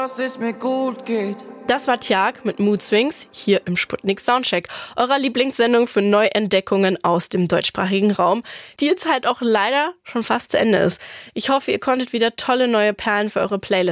dass es mir gut geht. Das war Tjag mit Mood Swings hier im Sputnik Soundcheck, eurer Lieblingssendung für Neuentdeckungen aus dem deutschsprachigen Raum, die jetzt halt auch leider schon fast zu Ende ist. Ich hoffe, ihr konntet wieder tolle neue Perlen für eure Playlist